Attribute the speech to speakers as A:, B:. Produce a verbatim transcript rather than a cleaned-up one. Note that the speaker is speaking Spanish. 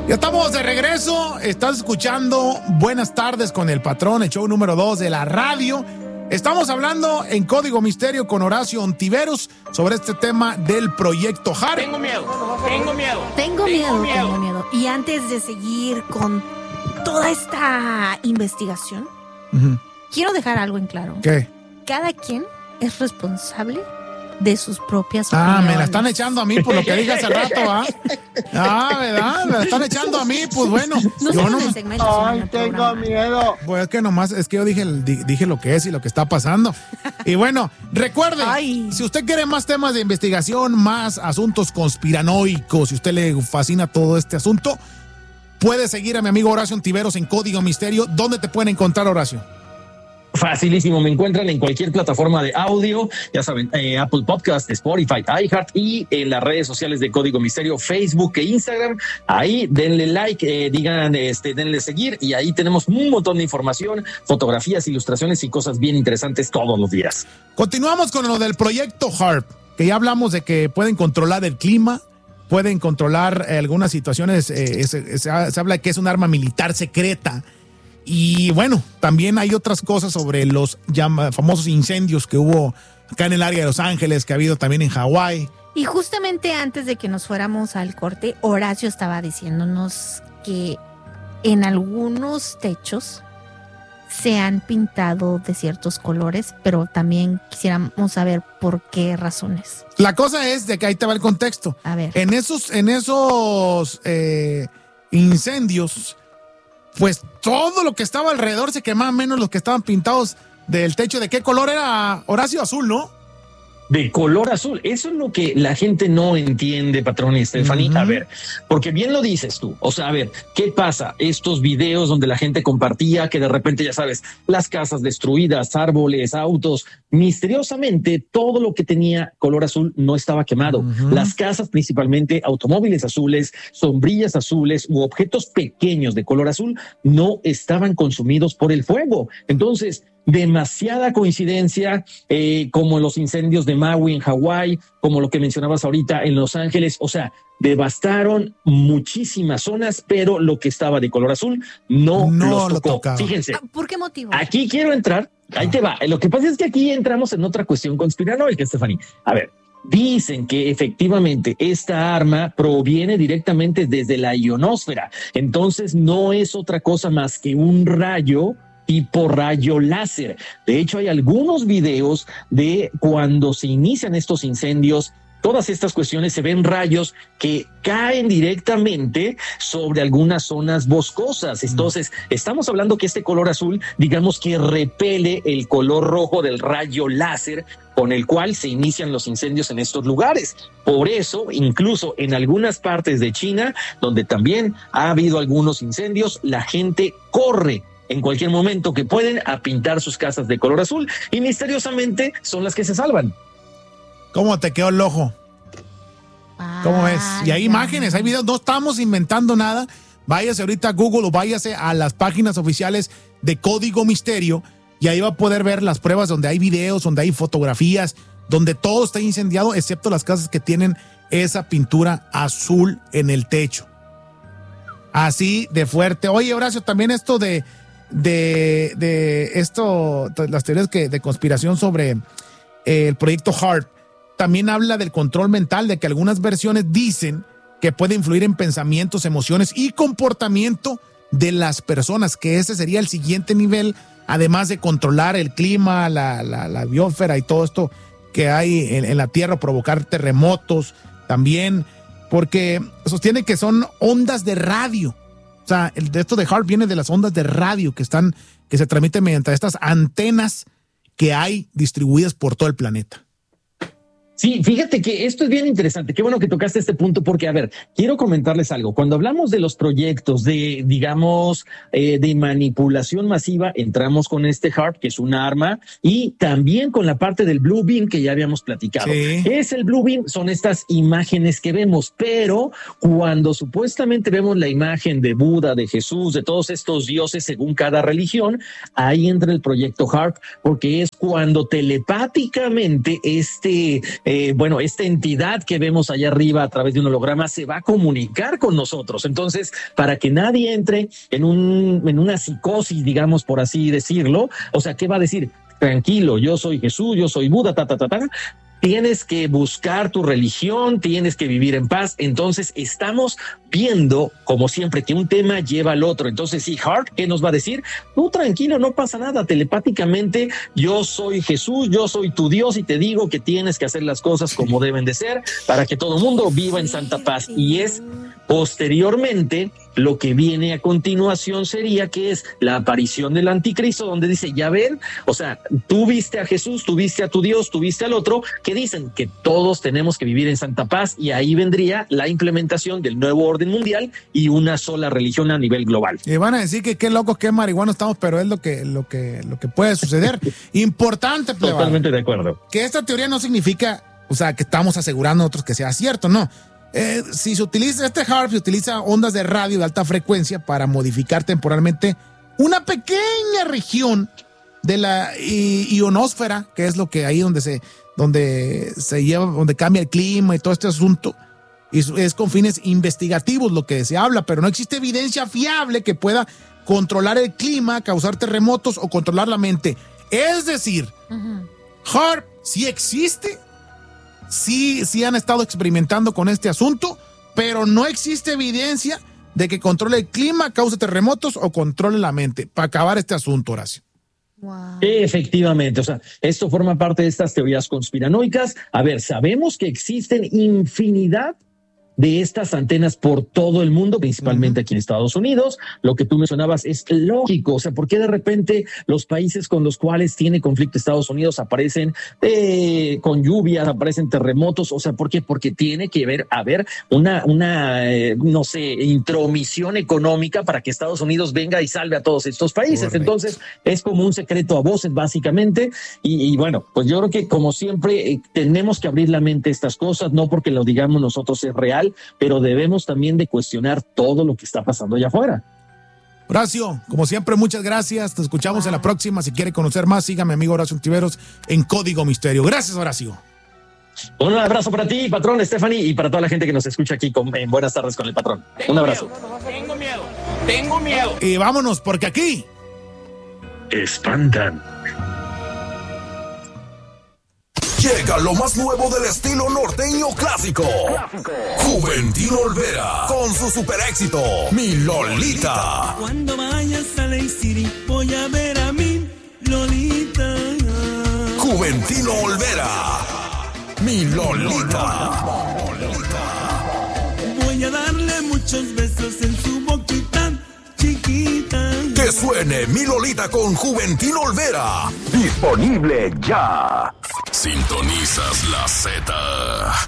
A: Ya estamos de regreso, estás escuchando Buenas Tardes con el Patrón, el show número dos de la radio. Estamos hablando en Código Misterio con Horacio Ontiveros sobre este tema del proyecto HARP.
B: Tengo miedo, tengo miedo.
C: Tengo, tengo miedo, miedo, tengo miedo. Y antes de seguir con toda esta investigación, uh-huh. quiero dejar algo en claro.
A: ¿Qué?
C: Cada quien es responsable de sus propias
A: Ah,
C: opiniones.
A: me la están echando a mí por lo que dije hace rato, ¿ah? Ah, ¿verdad? Me la están echando a mí, pues bueno.
C: No
A: yo no.
D: Ay, tengo miedo.
A: Pues es que nomás, es que yo dije, dije lo que es y lo que está pasando. Y bueno, recuerde, Ay. si usted quiere más temas de investigación, más asuntos conspiranoicos, si usted le fascina todo este asunto, puede seguir a mi amigo Horacio Ontiveros en Código Misterio. ¿Dónde te pueden encontrar, Horacio?
B: Facilísimo, me encuentran en cualquier plataforma de audio, ya saben, eh, Apple Podcast, Spotify, iHeart y en las redes sociales de Código Misterio, Facebook e Instagram. Ahí denle like, eh, digan, este, denle seguir y ahí tenemos un montón de información, fotografías, ilustraciones y cosas bien interesantes todos los días.
A: Continuamos con lo del proyecto HARP, que ya hablamos de que pueden controlar el clima, pueden controlar eh, algunas situaciones, eh, se, se, se habla de que es un arma militar secreta. Y bueno, también hay otras cosas sobre los llama, famosos incendios que hubo acá en el área de Los Ángeles, que ha habido también en Hawái.
C: Y justamente antes de que nos fuéramos al corte, Horacio estaba diciéndonos que en algunos techos se han pintado de ciertos colores, pero también quisiéramos saber por qué razones.
A: La cosa es de que ahí te va el contexto.
C: A ver.
A: En esos, en esos eh, incendios, pues todo lo que estaba alrededor se quemaba, menos los que estaban pintados del techo. ¿De qué color era, Horacio? Azul, ¿no?
B: De color azul. Eso es lo que la gente no entiende, patrón y Stephanie. Uh-huh. A ver, porque bien lo dices tú. O sea, a ver, ¿qué pasa? Estos videos donde la gente compartía que de repente, ya sabes, las casas destruidas, árboles, autos, misteriosamente todo lo que tenía color azul no estaba quemado. Uh-huh. Las casas, principalmente automóviles azules, sombrillas azules u objetos pequeños de color azul no estaban consumidos por el fuego. Entonces, demasiada coincidencia, eh, como los incendios de Maui en Hawái, como lo que mencionabas ahorita en Los Ángeles. O sea, devastaron muchísimas zonas, pero lo que estaba de color azul no,
A: no
B: los tocó.
A: Lo
B: Fíjense.
C: ¿Por qué motivo?
B: Aquí quiero entrar, ahí te va. Lo que pasa es que aquí entramos en otra cuestión conspiranoica, Stephanie. A ver, dicen que efectivamente esta arma proviene directamente desde la ionosfera. Entonces no es otra cosa más que un rayo tipo rayo láser. De hecho, hay algunos videos de cuando se inician estos incendios. Todas estas cuestiones, se ven rayos que caen directamente sobre algunas zonas boscosas. Entonces, estamos hablando que este color azul, digamos que repele el color rojo del rayo láser con el cual se inician los incendios en estos lugares. Por eso, incluso en algunas partes de China, donde también ha habido algunos incendios, la gente corre en cualquier momento que pueden a pintar sus casas de color azul y misteriosamente son las que se salvan.
A: ¿Cómo te quedó el ojo? ¿Cómo ves? Y hay imágenes, hay videos, no estamos inventando nada. Váyase ahorita a Google o váyase a las páginas oficiales de Código Misterio y ahí va a poder ver las pruebas donde hay videos, donde hay fotografías, donde todo está incendiado, excepto las casas que tienen esa pintura azul en el techo. Así de fuerte. Oye, Horacio, también esto de de, de esto, las teorías que, de conspiración sobre eh, el proyecto HARP, también habla del control mental, de que algunas versiones dicen que puede influir en pensamientos, emociones y comportamiento de las personas, que ese sería el siguiente nivel, además de controlar el clima, la, la, la biosfera y todo esto que hay en, en la Tierra, provocar terremotos también, porque sostiene que son ondas de radio. O sea, el de esto de HARP viene de las ondas de radio que están, que se transmiten mediante estas antenas que hay distribuidas por todo el planeta.
B: Sí, fíjate que esto es bien interesante. Qué bueno que tocaste este punto porque, a ver, quiero comentarles algo. Cuando hablamos de los proyectos de, digamos, eh, de manipulación masiva, entramos con este HARP, que es una arma, y también con la parte del Blue Beam que ya habíamos platicado.
A: Sí.
B: ¿Qué es el Blue Beam? Son estas imágenes que vemos, pero cuando supuestamente vemos la imagen de Buda, de Jesús, de todos estos dioses según cada religión, ahí entra el proyecto HARP, porque es cuando telepáticamente este eh, bueno, esta entidad que vemos allá arriba a través de un holograma se va a comunicar con nosotros. Entonces, para que nadie entre en un en una psicosis, digamos, por así decirlo, o sea, ¿qué va a decir? Tranquilo, yo soy Jesús, yo soy Buda, ta, ta, ta, ta. Tienes que buscar tu religión, tienes que vivir en paz. Entonces estamos viendo, como siempre, que un tema lleva al otro. Entonces, sí, Hart, ¿qué nos va a decir? Tú tranquilo, no pasa nada. Telepáticamente, yo soy Jesús, yo soy tu Dios y te digo que tienes que hacer las cosas como deben de ser para que todo el mundo viva en santa paz. Y es posteriormente lo que viene a continuación sería que es la aparición del anticristo, donde dice, ya ven, o sea, tú viste a Jesús, tú viste a tu Dios, tú viste al otro, que dicen que todos tenemos que vivir en santa paz, y ahí vendría la implementación del nuevo orden mundial y una sola religión a nivel global.
A: Y van a decir que qué locos, qué marihuanos estamos, pero es lo que, lo que, lo que puede suceder. Importante, plebado.
B: Totalmente de acuerdo.
A: Que esta teoría no significa, o sea, que estamos asegurando nosotros que sea cierto, no. Eh, si se utiliza este HAARP, se utiliza ondas de radio de alta frecuencia para modificar temporalmente una pequeña región de la ionosfera, que es lo que ahí donde se, donde se lleva, donde cambia el clima y todo este asunto. Y es con fines investigativos lo que se habla, pero no existe evidencia fiable que pueda controlar el clima, causar terremotos o controlar la mente. Es decir, uh-huh. HAARP sí existe. Sí, sí han estado experimentando con este asunto, pero no existe evidencia de que controle el clima, cause terremotos o controle la mente. Para acabar este asunto, Horacio.
B: Wow. Efectivamente, o sea, esto forma parte de estas teorías conspiranoicas. A ver, sabemos que existen infinidad de estas antenas por todo el mundo, principalmente uh-huh. aquí en Estados Unidos. Lo que tú mencionabas es lógico, o sea, ¿por qué de repente los países con los cuales tiene conflicto Estados Unidos aparecen eh, con lluvias, aparecen terremotos? O sea, ¿por qué? Porque tiene que haber, haber una, una eh, no sé, intromisión económica para que Estados Unidos venga y salve a todos estos países. Correcto. Entonces, es como un secreto a voces, básicamente, y, y bueno, pues yo creo que, como siempre, eh, tenemos que abrir la mente a estas cosas, no porque lo digamos nosotros es real, pero debemos también de cuestionar todo lo que está pasando allá afuera.
A: Horacio, como siempre, muchas gracias. Te escuchamos wow. en la próxima. Si quiere conocer más, sígame, amigo Horacio Ontiveros, en Código Misterio. Gracias, Horacio.
B: Un abrazo para ti, patrón, Stephanie, y para toda la gente que nos escucha aquí con, en Buenas Tardes con el Patrón. Tengo Un abrazo.
E: Miedo, tengo miedo, tengo miedo.
A: Y vámonos, porque aquí
B: espantan.
F: Llega lo más nuevo del estilo norteño clásico. clásico. Juventino Olvera con su super éxito, Mi Lolita.
G: Cuando vayas a Lake City voy a ver a mi Lolita.
F: Juventino Olvera, Mi Lolita.
G: Voy a darle muchos besos en su boquita chiquita.
F: Que suene Mi Lolita con Juventino Olvera. Disponible ya. Sintonizas la Z.